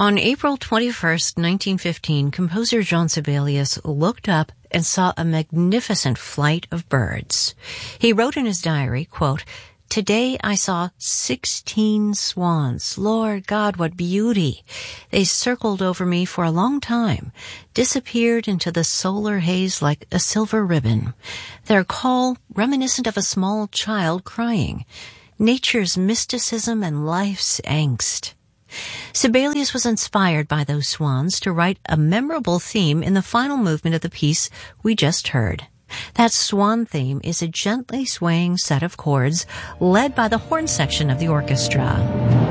On April 21st, 1915, composer Jean Sibelius looked up and saw a magnificent flight of birds. He wrote in his diary, quote, "Today I saw 16 swans. Lord God, what beauty! They circled over me for a long time, disappeared into the solar haze like a silver ribbon. Their call reminiscent of a small child crying. Nature's mysticism and life's angst." Sibelius was inspired by those swans to write a memorable theme in the final movement of the piece we just heard. That swan theme is a gently swaying set of chords led by the horn section of the orchestra.